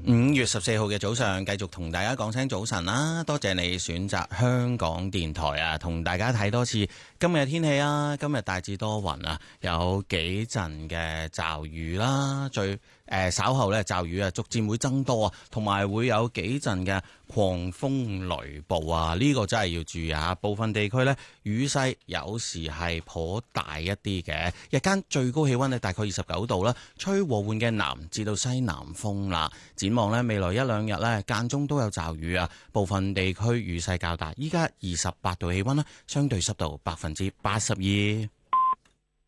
5月14號嘅早上，繼續同大家講聲早晨啦！多謝你選擇香港電台啊，同大家睇多次今日嘅天氣啊。今日大致多雲啊，有幾陣嘅驟雨啦。稍後咧驟雨啊逐漸會增多啊，同埋會有幾陣嘅狂風雷暴啊。呢個真係要注意啊！部分地區咧雨勢有時係頗大一啲嘅。日間最高氣溫咧大概29度啦，吹和緩嘅南至到西南風啦。展望咧未來一兩日咧間中都有驟雨啊，部分地區雨勢較大。依家28度氣溫啦，相對濕度82%。